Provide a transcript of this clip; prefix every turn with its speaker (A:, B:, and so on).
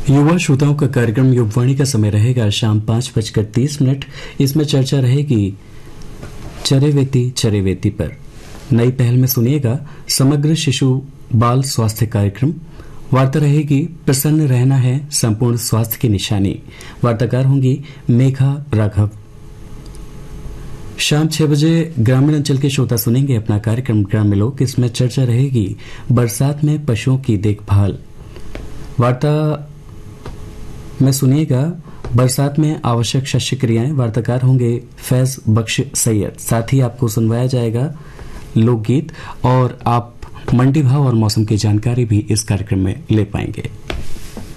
A: युवा श्रोताओं का कार्यक्रम युगवाणी का समय रहेगा शाम 5:30। इसमें चर्चा रहेगी चरे व्यक्ति पर। नई पहल में सुनिएगा समग्र शिशु बाल स्वास्थ्य कार्यक्रम। वार्ता रहेगी प्रसन्न रहना है संपूर्ण स्वास्थ्य की निशानी। वार्ताकार होंगी मेघा राघव। शाम 6 बजे ग्रामीण अंचल के श्रोता सुनेंगे अपना कार्यक्रम ग्रामीण लोक। इसमें चर्चा रहेगी बरसात में पशुओं की देखभाल। वार्ता में सुनिएगा बरसात में आवश्यक शस्य क्रियाएं। वार्ताकार होंगे फैज बख्श सैयद। साथ ही आपको सुनवाया जाएगा लोकगीत और आप मंडी भाव और मौसम की जानकारी भी इस कार्यक्रम में ले पाएंगे।